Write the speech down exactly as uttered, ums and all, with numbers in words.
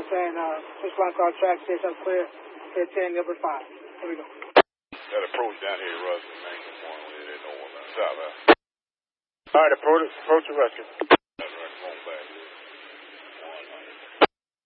saying, uh, six one car track, six up clear, clear ten, number five. Here we go. That approach down here, Russell, man, come on, we didn't know about. Stop, huh? All right, approach, approach the rescue.